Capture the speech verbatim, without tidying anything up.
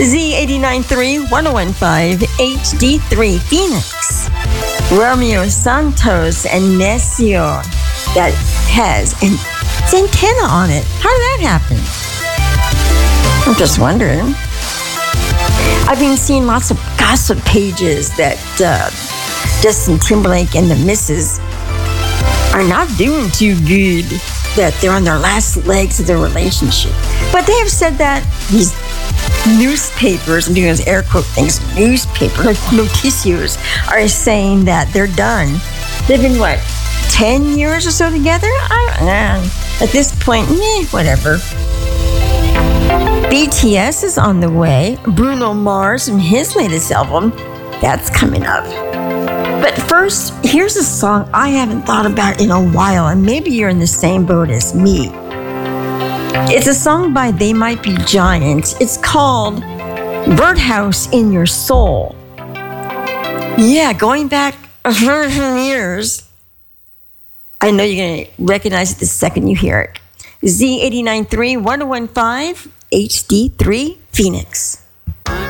Z eighty-nine point three, ten fifteen, H D three, Phoenix. Romeo Santos and Necio, that has an antenna on it. How did that happen? I'm just wondering. I've been seeing lots of gossip pages that uh, Justin Timberlake and the missus are not doing too good, that they're on their last legs of their relationship. But they have said that these newspapers, I'm doing those air quote things, newspaper noticios, are saying that they're done. They've been, what, ten years or so together? I don't know. At this point, meh, whatever. B T S is on the way. Bruno Mars and his latest album, that's coming up. But first, here's a song I haven't thought about in a while, and maybe you're in the same boat as me. It's a song by They Might Be Giants. It's called Birdhouse in Your Soul. Yeah, going back a hundred years. I know you're going to recognize it the second you hear it. Z eighty-nine point three, ten fifteen, H D three, Phoenix.